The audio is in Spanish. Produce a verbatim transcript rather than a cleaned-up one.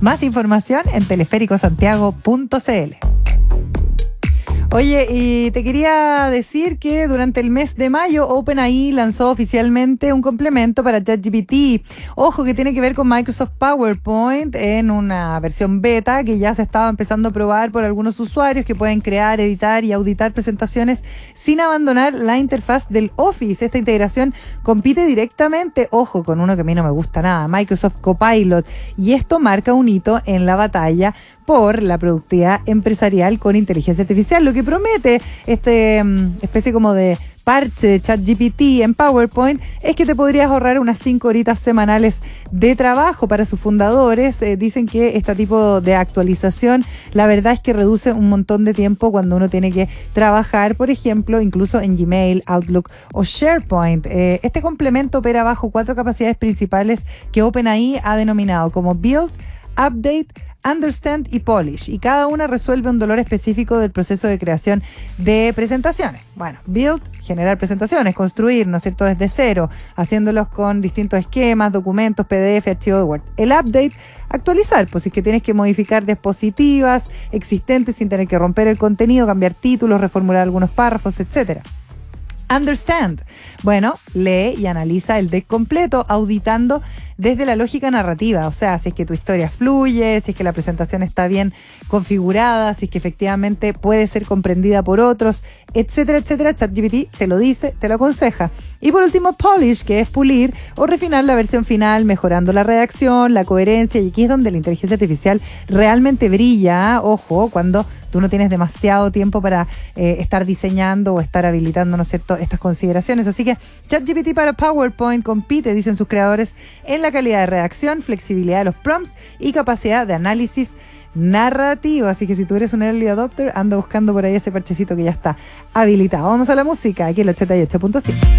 Más información en teleférico santiago punto c l. Oye, y te quería decir que durante el mes de mayo OpenAI lanzó oficialmente un complemento para ChatGPT. Ojo, que tiene que ver con Microsoft PowerPoint en una versión beta que ya se estaba empezando a probar por algunos usuarios que pueden crear, editar y auditar presentaciones sin abandonar la interfaz del Office. Esta integración compite directamente, ojo, con uno que a mí no me gusta nada, Microsoft Copilot. Y esto marca un hito en la batalla por la productividad empresarial con inteligencia artificial. Lo que promete este um, especie como de parche de ChatGPT en PowerPoint es que te podrías ahorrar unas cinco horitas semanales de trabajo. Para sus fundadores, eh, dicen que este tipo de actualización, la verdad es que reduce un montón de tiempo cuando uno tiene que trabajar, por ejemplo, incluso en Gmail, Outlook o SharePoint. Eh, este complemento opera bajo cuatro capacidades principales que OpenAI ha denominado como Build, Update, Understand y Polish, y cada una resuelve un dolor específico del proceso de creación de presentaciones. Bueno, Build, generar presentaciones, construir, ¿no es cierto?, desde cero, haciéndolos con distintos esquemas, documentos, P D F, archivos de Word. El Update, actualizar, pues si es que tienes que modificar diapositivas existentes sin tener que romper el contenido, cambiar títulos, reformular algunos párrafos, etcétera. Understand, bueno, lee y analiza el deck completo, auditando desde la lógica narrativa, o sea, si es que tu historia fluye, si es que la presentación está bien configurada, si es que efectivamente puede ser comprendida por otros, etcétera, etcétera. ChatGPT te lo dice, te lo aconseja. Y por último, Polish, que es pulir o refinar la versión final, mejorando la redacción, la coherencia, y aquí es donde la inteligencia artificial realmente brilla. Ojo, cuando tú no tienes demasiado tiempo para eh, estar diseñando o estar habilitando, ¿no es cierto?, estas consideraciones. Así que ChatGPT para PowerPoint compite, dicen sus creadores, en la calidad de redacción, flexibilidad de los prompts y capacidad de análisis narrativo. Así que si tú eres un early adopter, anda buscando por ahí ese parchecito que ya está habilitado. Vamos a la música, aquí en el ochenta y ocho punto cinco.